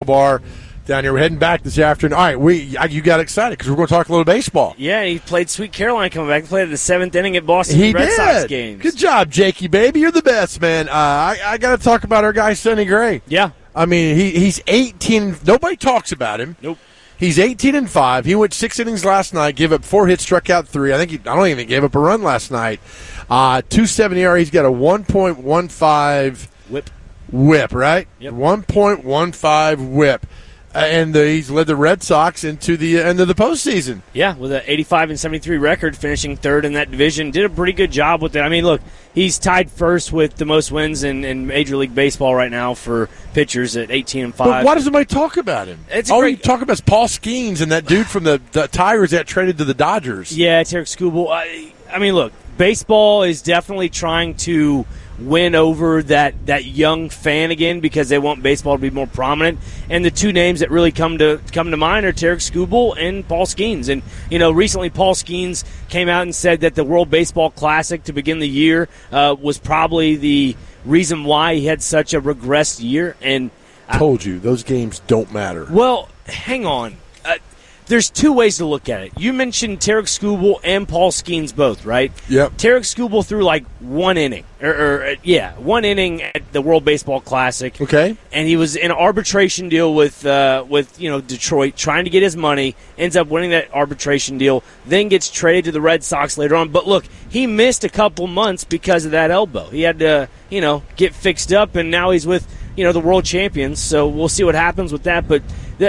bar down here. We're heading back this afternoon. All right, you got excited because we're going to talk a little baseball. Yeah, he played Sweet Caroline coming back. He played the 7th inning at Boston Red Sox games. Good job, Jakey, baby. You're the best, man. I got to talk about our guy, Sonny Gray. Yeah. I mean, he's 18. Nobody talks about him. Nope. He's 18-5. He went 6 innings last night, gave up 4 hits, struck out 3. I don't even gave up a run last night. 2.70 ERA. He's got a 1.15 whip, right? Yep. 1.15 whip. And he's led the Red Sox into the end of the postseason. Yeah, with an 85-73 record, finishing third in that division. Did a pretty good job with it. I mean, look, he's tied first with the most wins in Major League Baseball right now for pitchers at 18-5. But why doesn't anybody talk about him? All you talk about is Paul Skeens and that dude from the Tigers that traded to the Dodgers. Yeah, Tarek Skubal. I mean, look, baseball is definitely trying to win over that young fan again because they want baseball to be more prominent. And the two names that really come to mind are Tarek Skubal and Paul Skeens. And, recently Paul Skeens came out and said that the World Baseball Classic to begin the year was probably the reason why he had such a regressed year. And told you, those games don't matter. Well, hang on. There's two ways to look at it. You mentioned Tarek Skubal and Paul Skeens both, right? Yep. Tarek Skubal threw like 1 inning. 1 inning at the World Baseball Classic. Okay. And he was in an arbitration deal with Detroit, trying to get his money, ends up winning that arbitration deal, then gets traded to the Red Sox later on. But look, he missed a couple months because of that elbow. He had to, get fixed up, and now he's with, the world champions. So we'll see what happens with that. But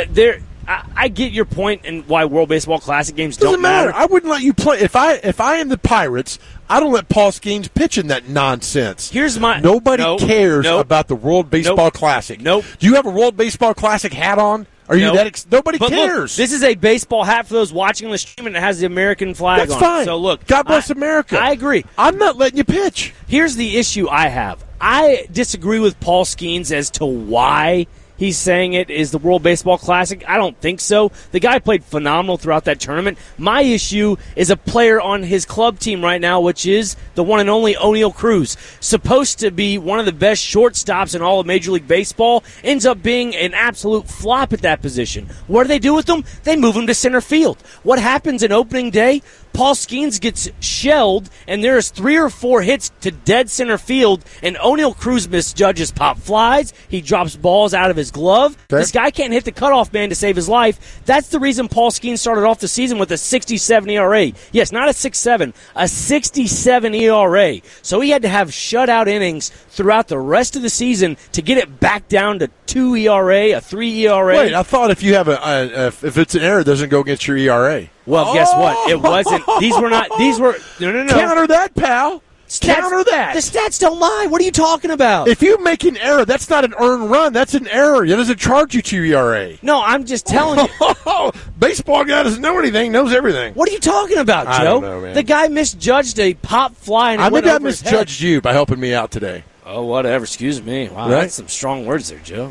I get your point and why World Baseball Classic games don't matter. I wouldn't let you play. If I am the Pirates, I don't let Paul Skeens pitch in that nonsense. Nobody cares about the World Baseball Classic. Nope. Do you have a World Baseball Classic hat on? Are you nobody cares. Look, this is a baseball hat for those watching the stream, and it has the American flag on it. That's fine. So look, God bless America. I agree. I'm not letting you pitch. Here's the issue I have. I disagree with Paul Skeens as to why he's saying it is the World Baseball Classic. I don't think so. The guy played phenomenal throughout that tournament. My issue is a player on his club team right now, which is the one and only O'Neal Cruz. Supposed to be one of the best shortstops in all of Major League Baseball, ends up being an absolute flop at that position. What do they do with him? They move him to center field. What happens in opening day? Paul Skeens gets shelled, and there's 3 or 4 hits to dead center field, and O'Neal Cruz misjudges pop flies. He drops balls out of his glove. Okay. This guy can't hit the cutoff man to save his life. That's the reason Paul Skeens started off the season with a 67 ERA. Yes, not a 6.7, a 67 ERA. So he had to have shutout innings throughout the rest of the season to get it back down to 2 ERA, a 3 ERA. Wait, I thought if you have if it's an error, it doesn't go against your ERA. Well, guess what? It wasn't. These were no. Counter that, pal. Counter that. The stats don't lie. What are you talking about? If you make an error, that's not an earned run. That's an error. It doesn't charge you to your ERA. No, I'm just telling you. Baseball guy doesn't know anything, knows everything. What are you talking about, Joe? I don't know, man. The guy misjudged a pop fly and maybe I misjudged you by helping me out today. Oh, whatever. Excuse me. Wow, right? That's some strong words there, Joe.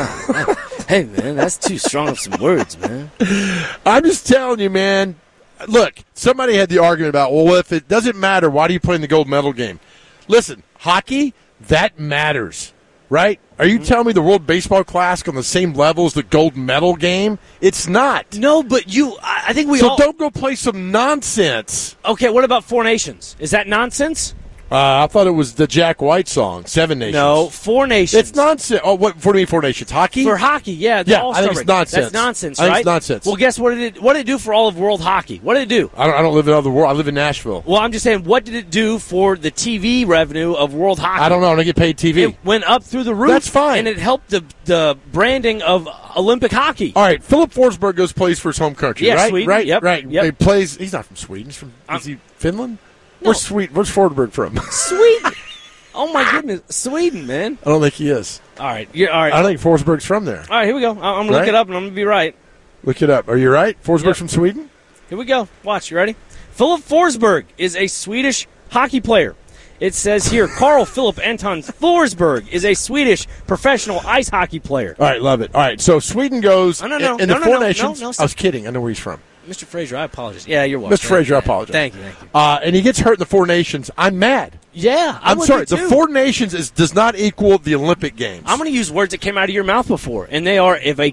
Hey, man, that's too strong of some words, man. I'm just telling you, man. Look, somebody had the argument about, well, if it doesn't matter, why do you play in the gold medal game? Listen, hockey, that matters, right? Are you telling me the World Baseball Classic on the same level as the gold medal game? It's not. No, but I think So don't go play some nonsense. Okay, what about Four Nations? Is that nonsense? I thought it was the Jack White song, Seven Nations. No, Four Nations. It's nonsense. Oh, what do you mean Four Nations? Hockey? For hockey, yeah. I think it's nonsense. That's nonsense, right? I think it's nonsense. Well, guess what did it do for all of world hockey? What did it do? I don't live in other world. I live in Nashville. Well, I'm just saying, what did it do for the TV revenue of world hockey? I don't know. I don't get paid TV. It went up through the roof. That's fine. And it helped the branding of Olympic hockey. All right, Philip Forsberg plays for his home country, yeah, right? Sweden. Right, yep. right. Yep. He plays. He's not from Sweden. He's from. Is he Finland? No. Where's Forsberg from? Sweden. Oh my goodness, Sweden, man. I don't think he is. All right, all right. I think Forsberg's from there. All right, here we go. I'm going to look it up, and I'm going to be right. Look it up. Are you right? Forsberg's from Sweden? Here we go. Watch. You ready? Philip Forsberg is a Swedish hockey player. It says here, Carl Philip Anton Forsberg is a Swedish professional ice hockey player. All right, love it. All right, so Sweden goes in the Four Nations. No, I was kidding. I know where he's from. Mr. Frazier, I apologize. Yeah, you're welcome. Mr. Frazier, I apologize. Thank you. And he gets hurt in the Four Nations. I'm mad. Yeah, I'm sorry. The Four Nations does not equal the Olympic Games. I'm going to use words that came out of your mouth before, and they are, if a